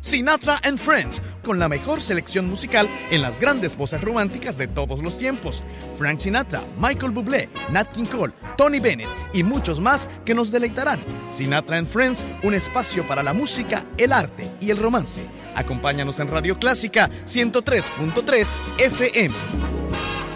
Sinatra and Friends, con la mejor selección musical en las grandes voces románticas de todos los tiempos. Frank Sinatra, Michael Bublé, Nat King Cole, Tony Bennett y muchos más que nos deleitarán. Sinatra and Friends, un espacio para la música, el arte y el romance. Acompáñanos en Radio Clásica 103.3 FM.